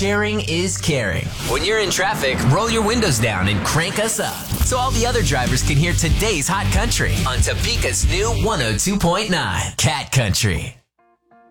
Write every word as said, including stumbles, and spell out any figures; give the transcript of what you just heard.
sharing is caring. When you're in traffic, roll your windows down and crank us up so all the other drivers can hear today's hot country on Topeka's new one oh two point nine Cat Country.